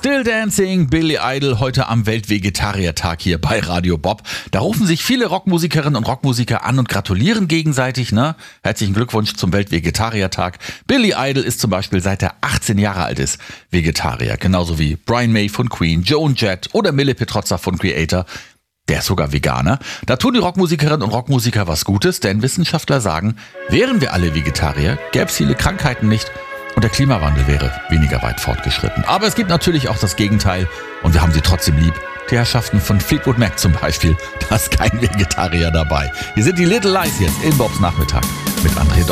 Still Dancing, Billy Idol, heute am Weltvegetarier-Tag hier bei Radio Bob. Da rufen sich viele Rockmusikerinnen und Rockmusiker an und gratulieren gegenseitig, ne? Herzlichen Glückwunsch zum Weltvegetarier-Tag. Billy Idol ist zum Beispiel, seit er 18 Jahre alt ist, Vegetarier. Genauso wie Brian May von Queen, Joan Jett oder Mille Petrozza von Creator. Der ist sogar Veganer. Da tun die Rockmusikerinnen und Rockmusiker was Gutes, denn Wissenschaftler sagen, wären wir alle Vegetarier, gäbe es viele Krankheiten nicht. Und der Klimawandel wäre weniger weit fortgeschritten. Aber es gibt natürlich auch das Gegenteil. Und wir haben sie trotzdem lieb. Die Herrschaften von Fleetwood Mac zum Beispiel. Da ist kein Vegetarier dabei. Hier sind die Little Lies jetzt in Bobs Nachmittag mit André Dom.